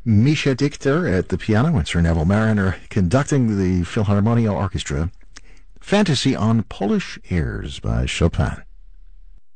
Misha Dichter at the piano and Sir Neville Mariner conducting the Philharmonia Orchestra. Fantasy on Polish Airs by Chopin.